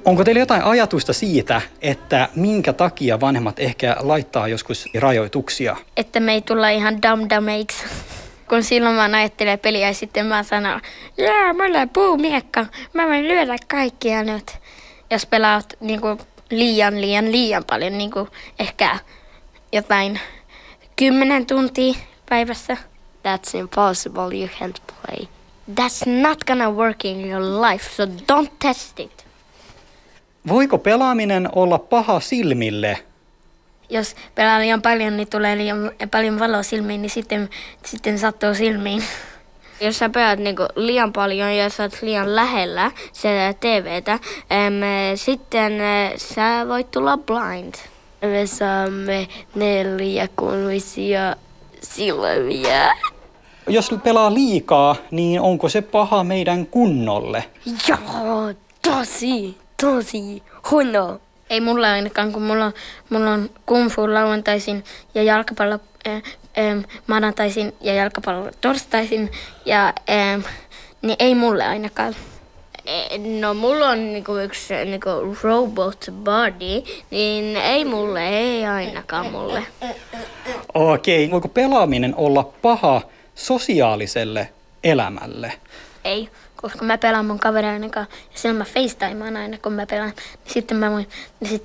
Onko teillä jotain ajatusta siitä, että minkä takia vanhemmat ehkä laittaa joskus rajoituksia? Että me ei tulla ihan dumb-dummeiksi. Kun silloin mä ajattelen peliä ja sitten mä sanon, mulla on puumiekka, mä voin lyödä kaikkia nyt. Jos pelaat niinku liian paljon, niinku ehkä jotain 10 tuntia päivässä. That's impossible, you can't play. That's not gonna work in your life, so don't test it. Voiko pelaaminen olla paha silmille? Jos pelaa liian paljon, niin tulee liian paljon valoa silmiin, niin sitten sattuu silmiin. Jos sä pelaat niinku liian paljon ja sä oot liian lähellä sitä TVtä, sitten sä voit tulla blind. Me saamme 4 kunnollisia silmiä. Jos pelaa liikaa, niin onko se paha meidän kunnolle? Joo, tosi huono. Ei mulla ainakaan, kun mulla on kung fu lauantaisin ja jalkapallo maanantaisin ja jalkapallo torstaisin. Niin ei mulle ainakaan. No mulla on niinku yksi niinku robot body, niin ei ainakaan mulle. Okei, voiko pelaaminen olla paha sosiaaliselle elämälle? Ei, koska mä pelaan mun kavereiden kanssa ja silloin mä FaceTimean aina kun mä pelaan. Sitten mä voin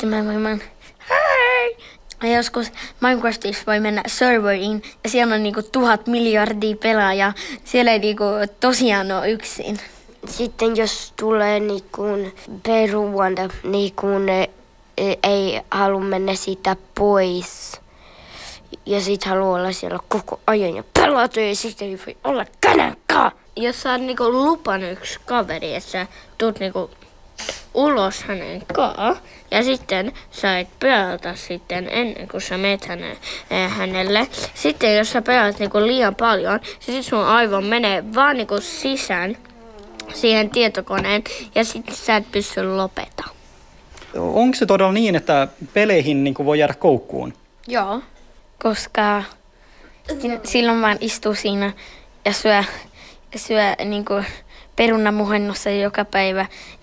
hei! Ja joskus Minecraftissa voi mennä serveriin ja siellä on niinku 1000 miljardia pelaajaa. Siellä ei niinku tosiaan ole yksin. Sitten jos tulee niinku peruanta, niinku ei halua mennä siitä pois. Ja sit haluaa olla siellä koko ajan ja pelata ja sitten ei voi olla kenenkään. Jos sä oot niinku lupannut yksi kaveri, että sä tuut niinku ulos hänen kaa ja sitten sä et pelata sitten ennen kuin sä meet hänelle. Sitten jos sä pelaat niinku liian paljon, sitten sun aivo menee vaan niinku sisään siihen tietokoneen ja sitten sä et pysty lopeta. Onko se todella niin, että peleihin niin kuin voi jäädä koukkuun? Joo, koska silloin vaan istuu siinä ja syö niinku perunamuhennossa joka päivä ja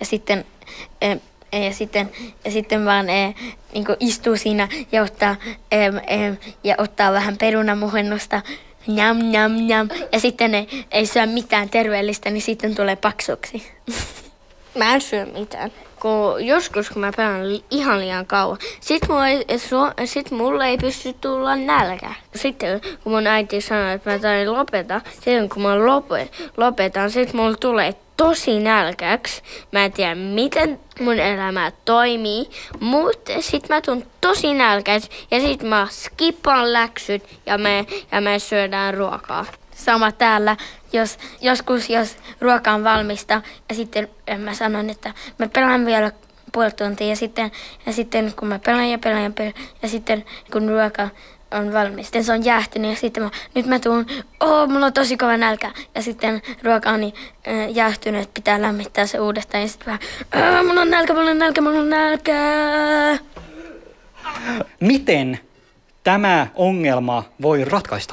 sitten vaan niinku istuu siinä ja ottaa vähän perunamuhennosta. Njam, njam, njam. Ja sitten ei syö mitään terveellistä, niin sitten tulee paksuksi. Mä en syö mitään. Joskus kun mä pelaan ihan liian kauan, sit mulle ei pysty tulla nälkä. Sitten kun mun äiti sanoi, että mä tain lopeta, sitten kun mä lopetan, sit mulle tulee tosi nälkäksi. Mä en tiedä miten mun elämä toimii, mutta sit mä tuun tosi nälkäksi ja sit mä skippaan läksyt ja me syödään ruokaa. Sama täällä, jos ruoka on valmista ja sitten mä sanon, että mä pelaan vielä puoli tuntia ja sitten kun mä pelaan ja sitten kun ruoka on valmis, sitten se on jäähtynyt ja sitten nyt mä tuun, mulla on tosi kova nälkä ja sitten ruoka on niin jäähtynyt, että pitää lämmittää se uudestaan ja sitten mulla on nälkä. Miten tämä ongelma voi ratkaista?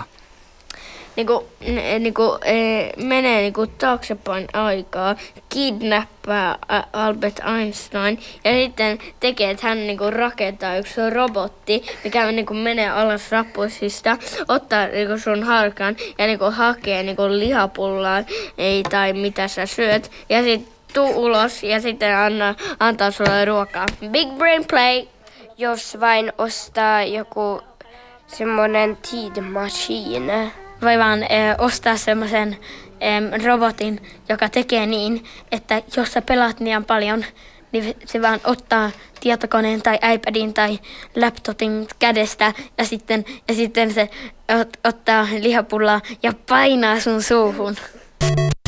Menee taaksepäin aikaa, kidnappaa Albert Einstein ja sitten tekee, että hän rakentaa yksi robotti, mikä menee alas rappuisista, ottaa sun harkan ja hakee lihapullaa tai mitä sä syöt ja sitten tuu ulos ja sitten antaa sulle ruokaa. Big brain play! Jos vain ostaa joku semmonen Tid Machine. Voi vaan ostaa semmoisen robotin, joka tekee niin, että jos sä pelaat niin paljon, niin se vaan ottaa tietokoneen tai iPadin tai laptopin kädestä ja sitten se ottaa lihapullaa ja painaa sun suuhun.